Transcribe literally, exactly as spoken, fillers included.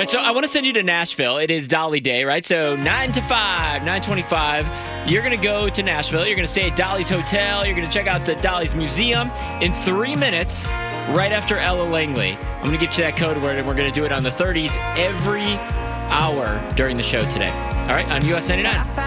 right, so I want to send you to Nashville. It is Dolly Day, right? So nine to five, nine twenty-five, you're going to go to Nashville. You're going to stay at Dolly's Hotel. You're going to check out the Dolly's Museum. In three minutes, right after Ella Langley, I'm going to get you that code word, and we're going to do it on the thirties every hour during the show today. All right, on U S ninety-nine.